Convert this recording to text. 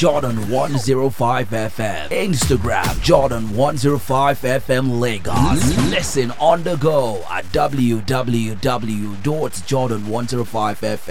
Jordan 105 FM. Instagram Jordan 105 FM Lagos. Listen on the go at www.jordan105fm.